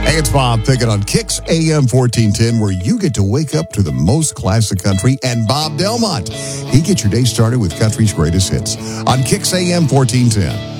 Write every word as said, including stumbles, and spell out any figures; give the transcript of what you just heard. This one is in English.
Hey, it's Bob Pickett on Kicks A M fourteen ten, where you get to wake up to the most classic country and Bob Delmont. He gets your day started with country's greatest hits on Kicks A M fourteen ten.